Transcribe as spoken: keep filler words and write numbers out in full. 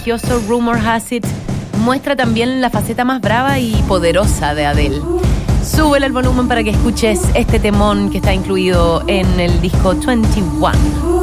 contagioso Rumor Has It muestra también la faceta más brava y poderosa de Adele. Súbele el volumen para que escuches este temón que está incluido en el disco veintiuno.